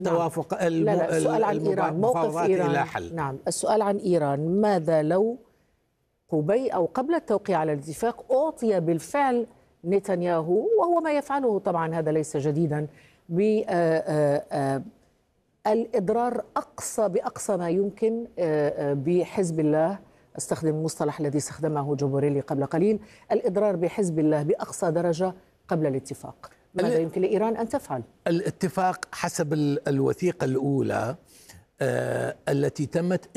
توافق لا السؤال عن إيران، موقف إيران إلى حل. نعم، السؤال عن إيران، ماذا لو أو قبل التوقيع على الاتفاق أعطي بالفعل نتنياهو، وهو ما يفعله طبعا هذا ليس جديدا، بالإضرار بأقصى ما يمكن بحزب الله، استخدم المصطلح الذي استخدمه جوبوريلي قبل قليل، الإضرار بحزب الله بأقصى درجة قبل الاتفاق. ماذا يمكن لإيران أن تفعل؟ الاتفاق حسب الوثيقة الأولى التي تمت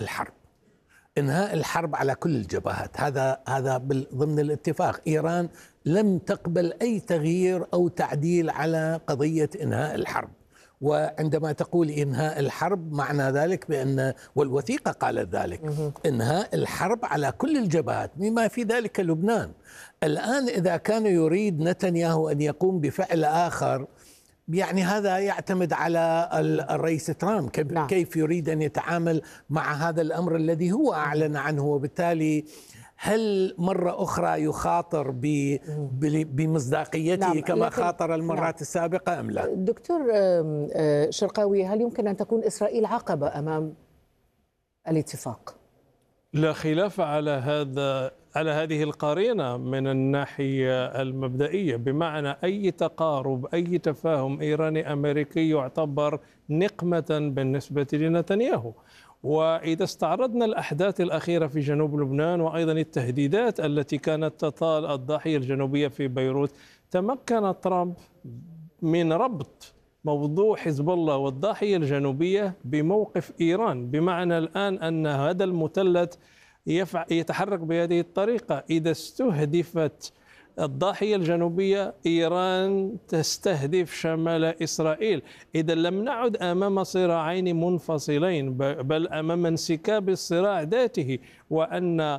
إنهاء الحرب على كل الجبهات. هذا ضمن الاتفاق. إيران لم تقبل أي تغيير أو تعديل على قضية إنهاء الحرب. وعندما تقول إنهاء الحرب معنى ذلك بأن، والوثيقة قالت ذلك، إنهاء الحرب على كل الجبهات بما في ذلك لبنان. الآن إذا كان يريد نتنياهو أن يقوم بفعل آخر، يعني هذا يعتمد على الرئيس ترامب كيف يريد أن يتعامل مع هذا الأمر الذي هو أعلن عنه. وبالتالي هل مرة أخرى يخاطر بمصداقيته كما خاطر المرات السابقة أم لا؟ دكتور شرقاوي، هل يمكن أن تكون إسرائيل عقبة أمام الاتفاق؟ لا خلاف على هذه القرينة من الناحية المبدئية، بمعنى أي تقارب، أي تفاهم إيراني أمريكي يعتبر نقمة بالنسبة لنتنياهو. وإذا استعرضنا الأحداث الأخيرة في جنوب لبنان وأيضا التهديدات التي كانت تطال الضاحية الجنوبية في بيروت، تمكن ترامب من ربط موضوع حزب الله والضاحية الجنوبية بموقف إيران، بمعنى الآن أن هذا المثلث يتحرك بهذه الطريقة. إذا استهدفت الضاحية الجنوبية، إيران تستهدف شمال إسرائيل. إذا لم نعد أمام صراعين منفصلين، بل أمام انسكاب الصراع ذاته، وأن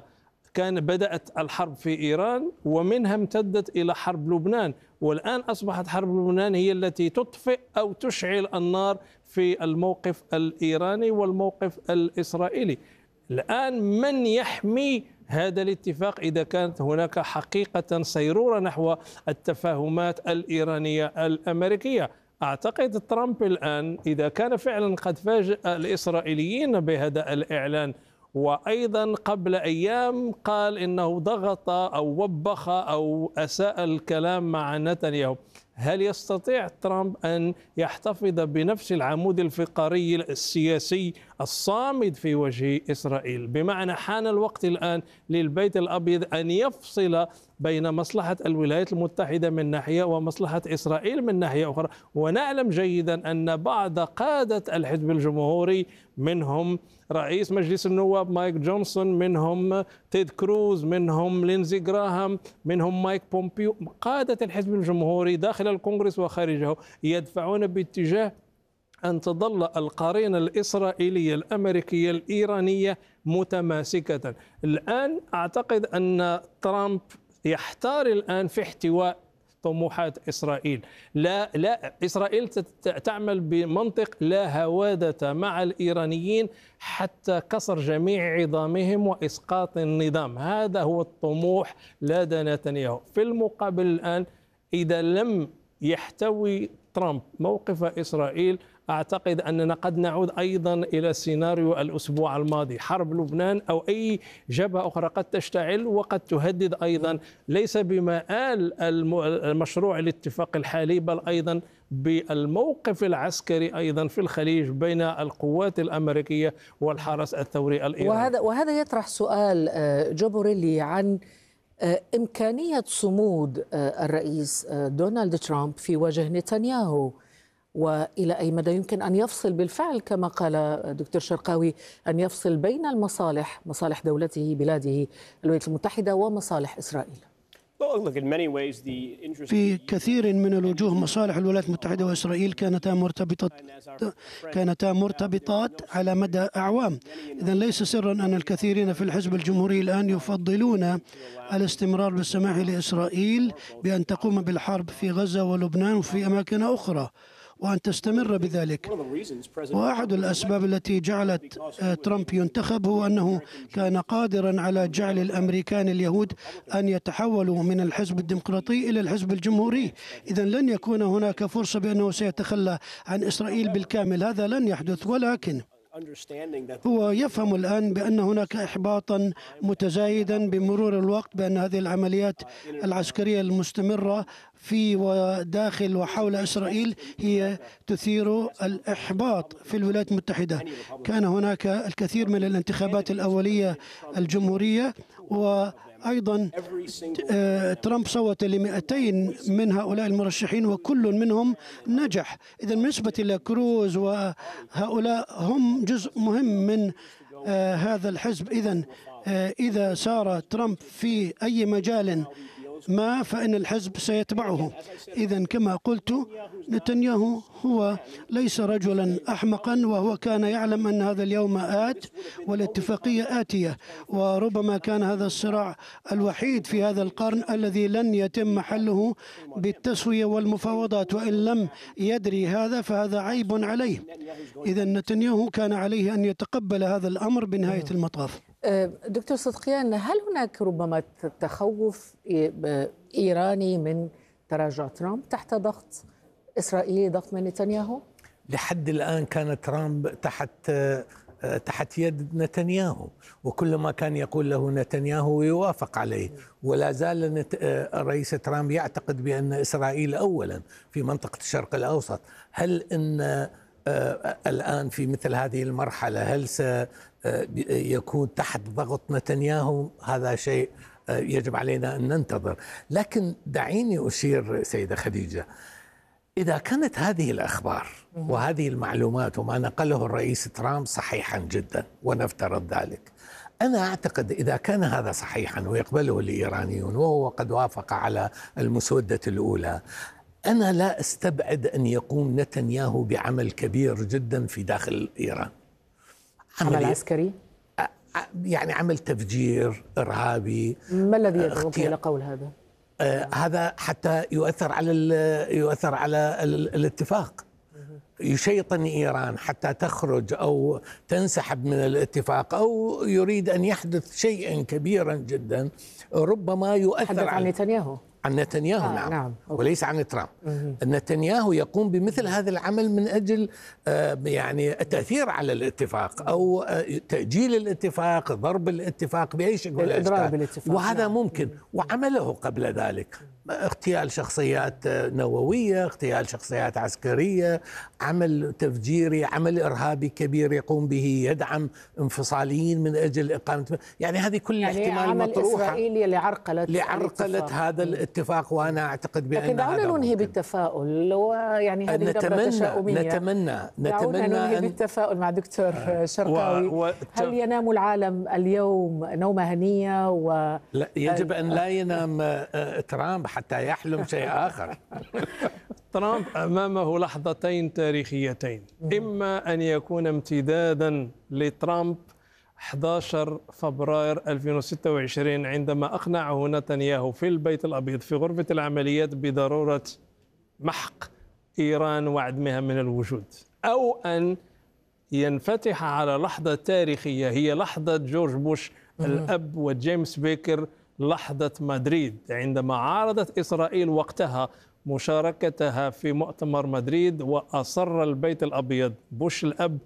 بدأت الحرب في إيران ومنها امتدت إلى حرب لبنان، والآن أصبحت حرب لبنان هي التي تطفئ أو تشعل النار في الموقف الإيراني والموقف الإسرائيلي. الآن من يحمي هذا الاتفاق إذا كانت هناك حقيقة سيرورة نحو التفاهمات الإيرانية الأمريكية؟ أعتقد ترامب الآن إذا كان فعلا قد فاجأ الإسرائيليين بهذا الإعلان، وأيضا قبل أيام قال إنه ضغط أو وبخ أو أساء الكلام مع نتنياهو، هل يستطيع ترامب أن يحتفظ بنفس العمود الفقري السياسي الصامد في وجه إسرائيل؟ بمعنى حان الوقت الآن للبيت الأبيض أن يفصل بين مصلحة الولايات المتحدة من ناحية ومصلحة إسرائيل من ناحية أخرى. ونعلم جيدا أن بعض قادة الحزب الجمهوري، منهم رئيس مجلس النواب مايك جونسون، منهم تيد كروز، منهم لينزي جراهام، منهم مايك بومبيو، قادة الحزب الجمهوري داخل الكونغرس وخارجه، يدفعون باتجاه أن تظل القرينة الإسرائيلية الأمريكية الإيرانية متماسكة. الآن أعتقد أن ترامب يحتار الآن في احتواء طموحات إسرائيل. لا إسرائيل تعمل بمنطق لا هوادة مع الإيرانيين حتى كسر جميع عظامهم وإسقاط النظام. هذا هو الطموح لدى نتنياهو. في المقابل الآن إذا لم يحتوي ترامب موقف إسرائيل، أعتقد أننا قد نعود أيضا إلى سيناريو الأسبوع الماضي، حرب لبنان أو أي جبهة أخرى قد تشتعل وقد تهدد أيضا ليس بمآل المشروع الاتفاق الحالي، بل أيضا بالموقف العسكري أيضا في الخليج بين القوات الأمريكية والحرس الثوري الإيراني. وهذا يطرح سؤال جوبوريلي عن إمكانية صمود الرئيس دونالد ترامب في وجه نتنياهو، وإلى أي مدى يمكن أن يفصل بالفعل كما قال دكتور شرقاوي، أن يفصل بين مصالح دولته بلاده الولايات المتحدة ومصالح إسرائيل. في كثير من الوجوه مصالح الولايات المتحدة وإسرائيل كانتا مرتبطات على مدى أعوام. إذن ليس سرا أن الكثيرين في الحزب الجمهوري الآن يفضلون الاستمرار بالسماح لإسرائيل بأن تقوم بالحرب في غزة ولبنان وفي أماكن أخرى. وأن تستمر بذلك. وأحد الأسباب التي جعلت ترامب ينتخب هو أنه كان قادرا على جعل الأمريكان اليهود أن يتحولوا من الحزب الديمقراطي إلى الحزب الجمهوري. إذن لن يكون هناك فرصة بأنه سيتخلى عن إسرائيل بالكامل، هذا لن يحدث. ولكن هو يفهم الآن بأن هناك إحباطا متزايدا بمرور الوقت، بأن هذه العمليات العسكرية المستمرة في وداخل وحول إسرائيل هي تثير الإحباط في الولايات المتحدة. كان هناك الكثير من الانتخابات الأولية الجمهورية، وأيضا ترامب صوت ل200 من هؤلاء المرشحين وكل منهم نجح. إذا بالنسبة لكروز وهؤلاء هم جزء مهم من هذا الحزب. إذا سار ترامب في أي مجال ما فإن الحزب سيتبعه. إذن كما قلت، نتنياهو هو ليس رجلا أحمقا، وهو كان يعلم أن هذا اليوم آت والاتفاقية آتية، وربما كان هذا الصراع الوحيد في هذا القرن الذي لن يتم حله بالتسوية والمفاوضات، وإن لم يدري هذا فهذا عيب عليه. إذن نتنياهو كان عليه أن يتقبل هذا الأمر بنهاية المطاف. دكتور صدقيان، هل هناك ربما تخوف إيراني من تراجع ترامب تحت ضغط إسرائيلي، ضغط من نتنياهو؟ لحد الآن كان ترامب تحت يد نتنياهو، وكل ما كان يقول له نتنياهو يوافق عليه، ولا زال الرئيس ترامب يعتقد بأن إسرائيل أولا في منطقة الشرق الأوسط. هل إن الآن في مثل هذه المرحلة هل سيكون تحت ضغط نتنياهو؟ هذا شيء يجب علينا أن ننتظر. لكن دعيني أشير سيدة خديجة، إذا كانت هذه الأخبار وهذه المعلومات وما نقله الرئيس ترامب صحيحا جدا، ونفترض ذلك، أنا أعتقد إذا كان هذا صحيحا ويقبله الإيرانيون وهو قد وافق على المسودة الأولى، أنا لا أستبعد أن يقوم نتنياهو بعمل كبير جدا في داخل إيران. عمل عسكري؟ يعني عمل تفجير إرهابي. ما الذي يدعوك إلى قول هذا؟ هذا حتى يؤثر على الاتفاق، يشيطن إيران حتى تخرج أو تنسحب من الاتفاق، أو يريد أن يحدث شيئا كبيرا جدا ربما يؤثر عن نتنياهو. عن نتنياهو نعم. وليس عن ترامب. نتنياهو يقوم بمثل هذا العمل من أجل يعني التأثير على الاتفاق أو تأجيل الاتفاق، ضرب الاتفاق بأي شكل من الأشكال، وهذا ممكن. وعمله قبل ذلك اغتيال شخصيات نووية، اغتيال شخصيات عسكرية، عمل تفجيري، عمل إرهابي كبير يقوم به، يدعم انفصاليين من أجل إقامة، يعني هذه كل احتمال مطروحة. عمل إسرائيلي لعرقلة هذا الاتفاق. وأنا أعتقد بأن لكن دعونا ننهي بالتفاؤل، ويعني هذه نبرة تشاؤمية. نتمنى ننهي بالتفاؤل مع دكتور شرقاوي. هل ينام العالم اليوم نومة هنية؟ لا، يجب أن لا ينام ترامب حتى يحلم شيء آخر. ترامب أمامه لحظتين تاريخيتين، إما أن يكون امتدادا لترامب 11 فبراير 2026 عندما أقنعه نتنياهو في البيت الأبيض في غرفة العمليات بضرورة محق إيران وعدمها من الوجود، أو أن ينفتح على لحظة تاريخية هي لحظة جورج بوش الأب وجيمس بيكر، لحظة مدريد، عندما عارضت إسرائيل وقتها مشاركتها في مؤتمر مدريد، وأصر البيت الأبيض بوش الأب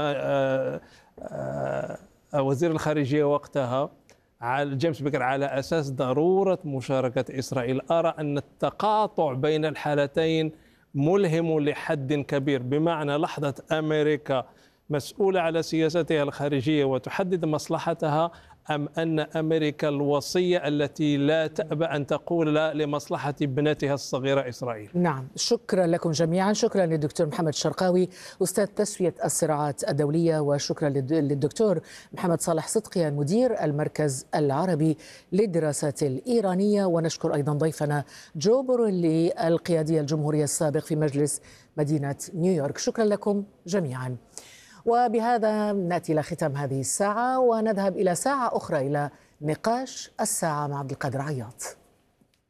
ووزير الخارجية وقتها جيمس بيكر على أساس ضرورة مشاركة إسرائيل. أرى أن التقاطع بين الحالتين ملهم لحد كبير، بمعنى لحظة أمريكا مسؤولة على سياستها الخارجية وتحدد مصلحتها، أم أن أمريكا الوصية التي لا تأبى أن تقول لا لمصلحة ابنتها الصغيرة إسرائيل. نعم، شكرا لكم جميعا. شكرا للدكتور محمد شرقاوي أستاذ تسوية الصراعات الدولية، وشكرا للدكتور محمد صالح صدقيان مدير المركز العربي للدراسات الإيرانية، ونشكر أيضا ضيفنا جو بوريلي القيادي الجمهوري السابق في مجلس مدينة نيويورك. شكرا لكم جميعا. وبهذا نأتي إلى ختام هذه الساعة، ونذهب إلى ساعة أخرى إلى نقاش الساعة مع عبد القادر عياط.